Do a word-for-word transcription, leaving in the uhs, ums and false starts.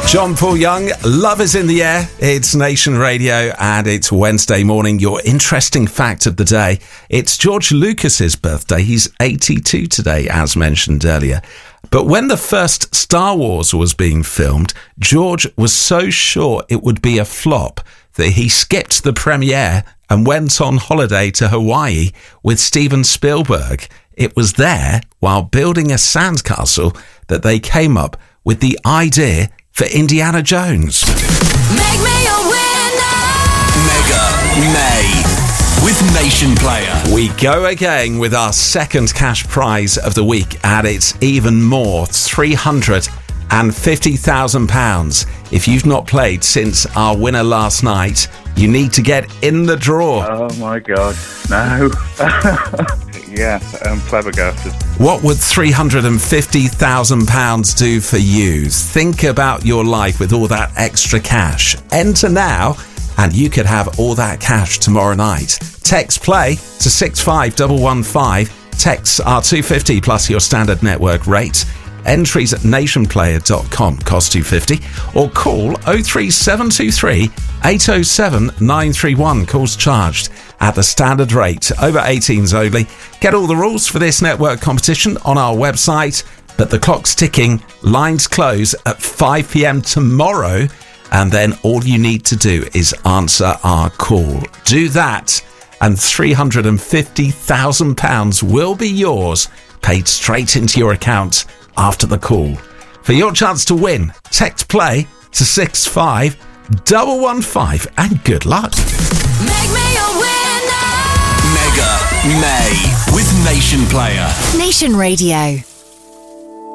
John Paul Young, Love is in the Air. It's Nation Radio and it's Wednesday morning. Your interesting fact of the day. It's George Lucas's birthday. He's eighty-two today, as mentioned earlier. But when the first Star Wars was being filmed, George was so sure it would be a flop that he skipped the premiere and went on holiday to Hawaii with Steven Spielberg. It was there, while building a sandcastle, that they came up with the idea for Indiana Jones. Make me a winner! Mega May with Nation Player. We go again with our second cash prize of the week, and it's even more, three hundred fifty thousand pounds. If you've not played since our winner last night, you need to get in the draw. Oh my God, no. Yeah, I'm flabbergasted. What would three hundred fifty thousand pounds do for you? Think about your life with all that extra cash. Enter now, and you could have all that cash tomorrow night. Text play to six five one one five. Texts are two hundred fifty plus your standard network rate. Entries at nationplayer dot com cost two hundred fifty, or call oh three seven two three eight oh seven nine three one. Calls charged at the standard rate. Over eighteens only. Get all the rules for this network competition on our website, but the clock's ticking. Lines close at five p.m. tomorrow, and then all you need to do is answer our call. Do that, and three hundred fifty thousand pounds will be yours, paid straight into your account after the call. For your chance to win, text play to six five one one five, and good luck. Make me a winner! Mega May with Nation Player. Nation Radio.